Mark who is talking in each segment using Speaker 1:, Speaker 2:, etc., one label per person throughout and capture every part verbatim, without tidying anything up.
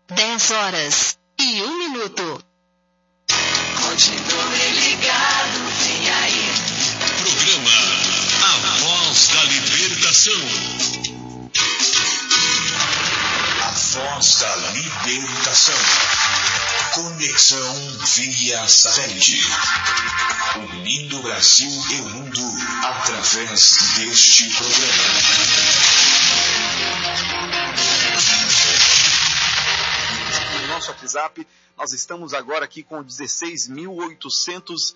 Speaker 1: dez horas e um minuto.
Speaker 2: Continue ligado, vem aí.
Speaker 3: Programa A Voz da Libertação. A Voz da Libertação. Conexão via satélite. Unindo o Brasil e o mundo através deste programa.
Speaker 4: No nosso WhatsApp, nós estamos agora aqui com dezesseis mil oitocentos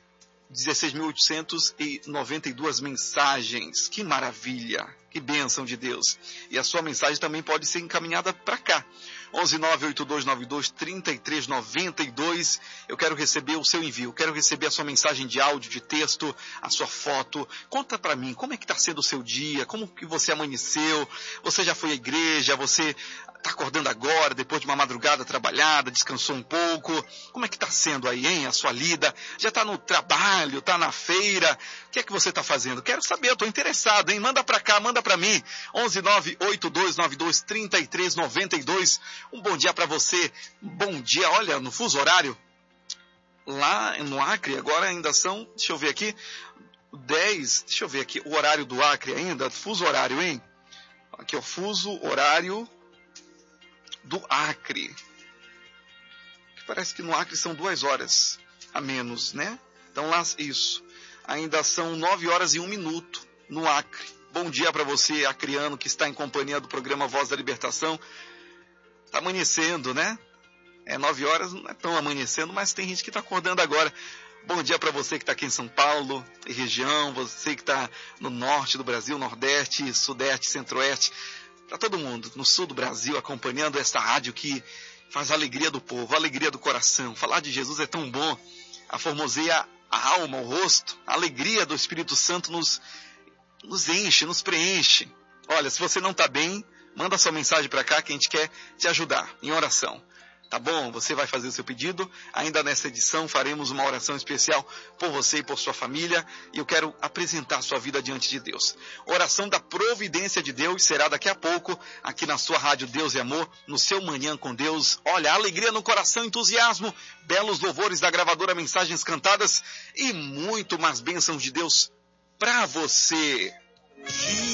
Speaker 4: e noventa e duas mensagens. Que maravilha, que bênção de Deus. E a sua mensagem também pode ser encaminhada para cá. onze nove oito dois nove dois três três nove dois. Eu quero receber o seu envio, quero receber a sua mensagem de áudio, de texto, a sua foto. Conta para mim, como é que está sendo o seu dia, como que você amanheceu, você já foi à igreja, você está acordando agora, depois de uma madrugada trabalhada, descansou um pouco. Como é que está sendo aí, hein, a sua lida? Já está no trabalho, está na feira? O que é que você está fazendo? Quero saber, eu estou interessado, hein? Manda para cá, manda para mim. onze nove oito dois nove dois três três nove dois. Um bom dia para você. Bom dia, olha, no fuso horário, lá no Acre, agora ainda são, deixa eu ver aqui, dez, deixa eu ver aqui, o horário do Acre ainda, fuso horário, hein? Aqui, ó, fuso horário do Acre. Que parece que no Acre são duas horas a menos, né? Então lá, isso. Ainda são nove horas e um minuto no Acre. Bom dia para você, acreano, que está em companhia do programa Voz da Libertação. Está amanhecendo, né? É nove horas, não é tão amanhecendo, mas tem gente que está acordando agora. Bom dia para você que está aqui em São Paulo e região, você que está no norte do Brasil, nordeste, sudeste, centro-oeste. Para todo mundo, no sul do Brasil, acompanhando essa rádio que faz a alegria do povo, a alegria do coração. Falar de Jesus é tão bom, aformoseia a alma, o rosto, a alegria do Espírito Santo nos, nos enche, nos preenche. Olha, se você não está bem, manda sua mensagem para cá que a gente quer te ajudar em oração. Tá bom? Você vai fazer o seu pedido. Ainda nessa edição faremos uma oração especial por você e por sua família. E eu quero apresentar a sua vida diante de Deus. Oração da providência de Deus será daqui a pouco, aqui na sua rádio Deus e Amor, no seu Manhã com Deus. Olha, alegria no coração, entusiasmo, belos louvores da gravadora Mensagens Cantadas e muito mais bênçãos de Deus para você.